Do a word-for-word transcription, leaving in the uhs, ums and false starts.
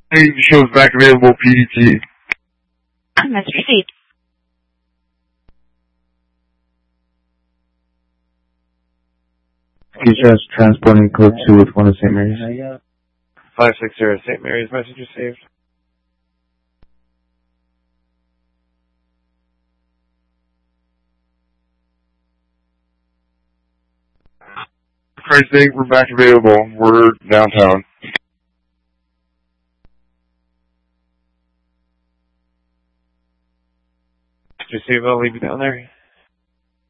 Hey, the show's back available, P D T. Message received. H S transporting code two with one of Saint Mary's. five six zero Saint Mary's, message received. For Christ's sake, we're back available. We're downtown. Received, I'll leave you down there.